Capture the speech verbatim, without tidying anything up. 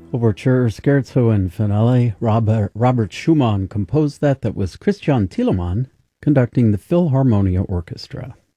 Overture, Scherzo and Finale. Robert, Robert Schumann composed that. That was Christian Thielemann conducting the Philharmonia Orchestra.